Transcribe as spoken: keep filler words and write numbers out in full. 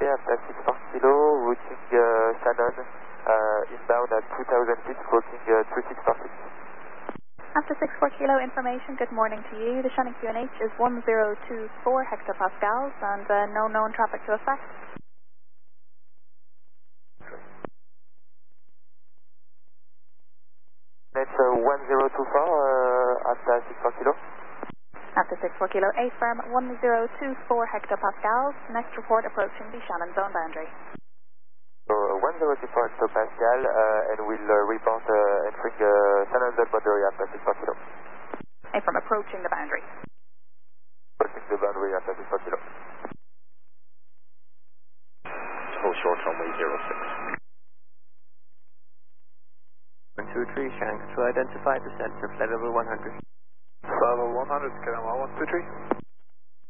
after six four kilo, routing uh, Shannon, uh, inbound at two thousand feet, walking uh, two six four six. After six four kilo information, good morning to you. The Shannon Q N H is one zero two four hectopascals and uh, no known traffic to affect. It's uh, one zero two four uh, after six four kilo. After six four kilo, A firm one zero two four hectopascals. Next report approaching the Shannon zone boundary. So uh, one zero two four hectopascal uh, and we'll uh, report uh, entering uh, Shannon zone boundary after six four kilo. A firm approaching the boundary. Approaching the boundary after six four kilo. Hold short runway zero six. one two three, Shannon Control identified, descent for flight level one hundred. Level one hundred, K M one two three.